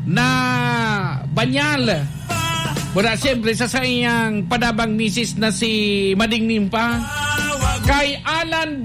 na banyal. Mula siyempre sa iyang padabang misis na si Mading Nimpa. Kay Alan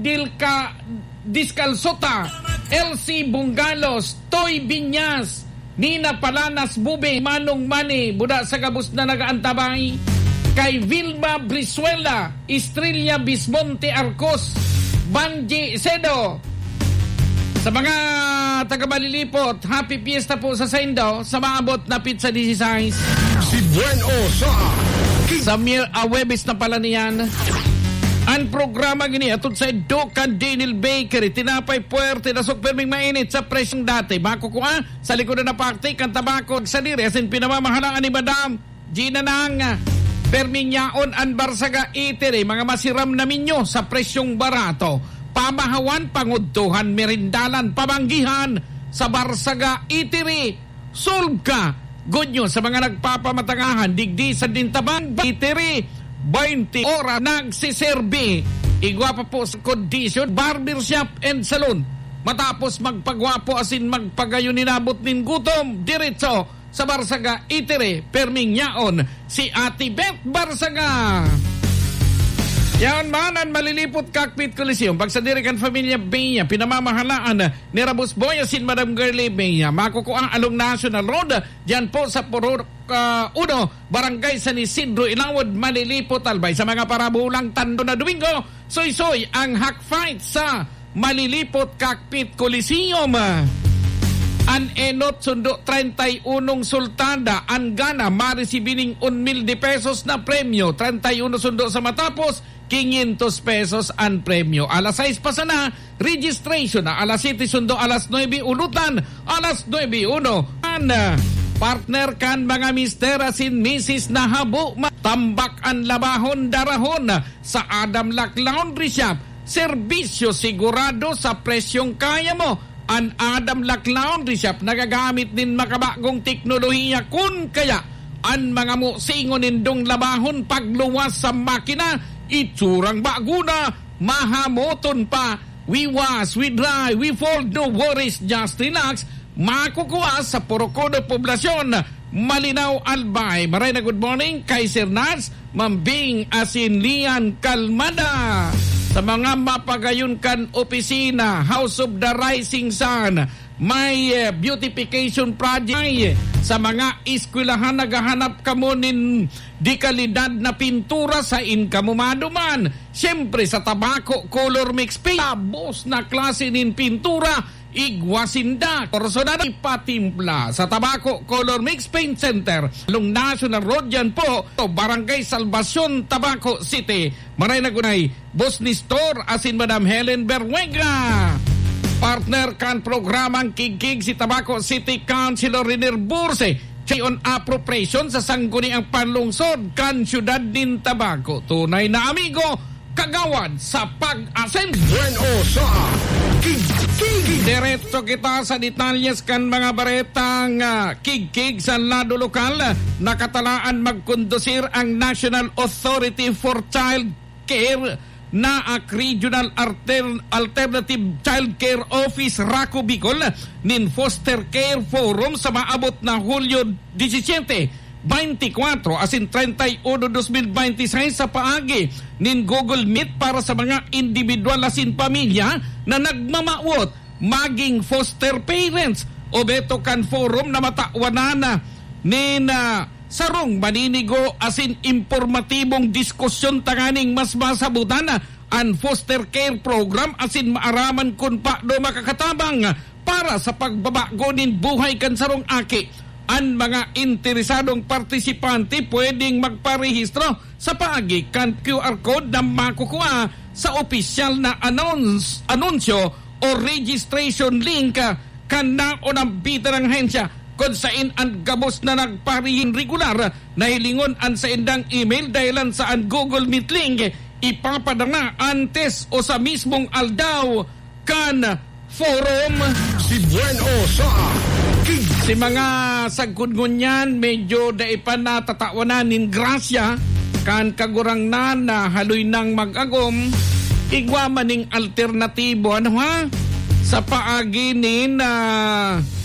Discalsota, LC Bungalos, Toy Binyas, Nina Palanas Bube, Manong Mani, buda sa gabos na nagaantabay. Kay Vilma Brizuela, Estrella Bismonte Arcos, Banji Sedo. Sa mga taga-Malilipot, happy fiesta po sa Sendo sa maabot na pizza 16. Si Bueno sa Webis na pala niyan. Ang programa gini atod sa Dukan Daniel Bakery, tinapay puwerte na sukperming mainit sa presyong dati. Makukuha sa likod na party kan tabako sa diri asin pinamamahalaan ni Madam Gina Nang. Perminyaon ang Barsaga Eatery, mga masiram na minyo sa presyong barato. Pamahawan, pangudtuhan, merindalan, pamanggihan sa Barsaga Eatery. Solve ka! Good news sa mga nagpapamatangahan, digdi sa Dintabang Eatery. 20 oras nagsiserbi. Igwa pa po sa kondisyon, barbershop and salon. Matapos magpagwapo asin magpagayon ninabot nin gutom, diretso sa Barsaga Eatery. Permingyaon si Ate Beth Barsaga. Yan man ang Malilipot Cockpit Coliseum. Pagsadirikan Familia Bea, pinamamahalaan ni Rabos Boy asin Madam Girlie Bea. Makukuha along National Road, dyan po sa Purok 1, Barangay San Isidro, Ilawod, Malilipot, Albay. Sa mga parabulang tando na Domingo, soy-soy ang hack fight sa Malilipot Cockpit Coliseum. An enot sundo 31 sultada, ang gana marisibining 1,000 pesos na premyo. 31 sundo sa matapos, 500 pesos ang premyo. Alas 6 pa sana, registration na. Alas 7 sundo, alas 9 ulutan, alas 9:01. Partner kan mga mister asin misis na habo, tambak ang labahon darahon sa Adam Lack Laundry Shop. Serbisyo sigurado sa presyong kaya mo. Ang Adam Lack Laundry Shop nagagamit din makabagong teknolohiya kun kaya ang mga musingon nindong labahon pagluwas sa makina itsurang bago na mahamoton pa. We wash, we dry, we fold, no worries, just relax. Makukuha sa Porocodo Poblasyon, Malinaw, Albay. Maray na good morning kay Sir Nats, Mambing asin Lian Kalmada. Sa mga mapagayon kan opisina, House of the Rising Sun, may beautification project. Sa mga eskwelahan naghahanap kamo nin di kalidad na pintura sa inkamumaduman. Siyempre sa Tabako Color Mix Paint, tabos na klase nin pintura, igwasinda, personal ipatimpla sa Tabako Color Mix Paint Center, along National Road yan po, Barangay Salvacion, Tabako City. Maray na gunay, Boss ni Store asin Madam Helen Berwega. Partner kan programang Kigig si Tabako City Councilor Riner Burse. Chayon appropriation sa sangguni ang panlungsod kan syudad din Tabako. Tunay na amigo, kagawad sa pag-ascend. Bueno sa Kigig. Diretso kita sa detalyes kan mga baretang Kigig sa lado lokal. Nakatalaan magkondusir ang National Authority for Child Care na Regional Alternative Child Care Office Raco Bicol nin Foster Care Forum sa maabot na Hulyo 17, 24 asin 31, 2026 sa paagi nin Google Meet para sa mga individual asin pamilya na nagmamawot maging foster parents o beto kan forum na matawanan nin sarong maninigo asin informatibong diskusyon tanganing mas masabutan ang foster care program asin maaraman kun pa do makakatabang para sa pagbabago nin buhay kan sarong aki. Ang mga interesadong partisipante pwedeng magparehistro sa paagi kan QR code na makukuha sa opisyal na anunsyo o registration link kan naunang bita ng hensya. Kung sain ang gabos na nagparihin regular na hilingon ang sa indang email dahilan sa ang Google Meet link, ipapadanga antes o sa mismong aldaw kan forum. Si Bueno sa Si mga sagkudngunyan medyo daipan na tatawanan nin grasya kan kagurang na haloy nang mag-agom igwa maning alternatibo ano ha sa paagi nin